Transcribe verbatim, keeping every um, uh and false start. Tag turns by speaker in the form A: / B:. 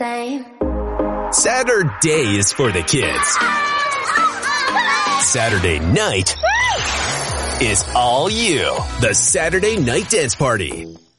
A: same.
B: Saturday is for the kids. Saturday night is all you. The Saturday Night Dance Party.